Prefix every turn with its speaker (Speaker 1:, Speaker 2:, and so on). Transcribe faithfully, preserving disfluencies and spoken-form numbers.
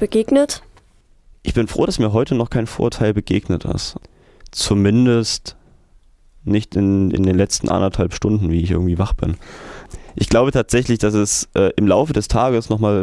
Speaker 1: begegnet?
Speaker 2: Ich bin froh, dass mir heute noch kein Vorurteil begegnet ist. Zumindest nicht in, in den letzten anderthalb Stunden, wie ich irgendwie wach bin. Ich glaube tatsächlich, dass es äh, im Laufe des Tages nochmal